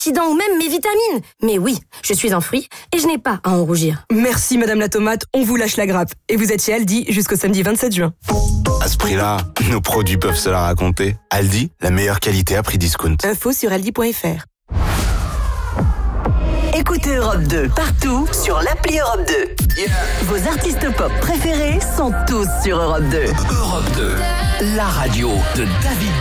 antioxydants ou même mes vitamines. Mais oui, je suis un fruit et je n'ai pas à en rougir. Merci Madame la Tomate, on vous lâche la grappe. Et vous êtes chez Aldi jusqu'au samedi 27 juin. À ce prix-là, nos produits peuvent se la raconter. Aldi, la meilleure qualité à prix discount. Info sur aldi.fr. Écoutez Europe 2 partout sur l'appli Europe 2. Yeah. Vos artistes pop préférés sont tous sur Europe 2. Europe 2, la radio de David.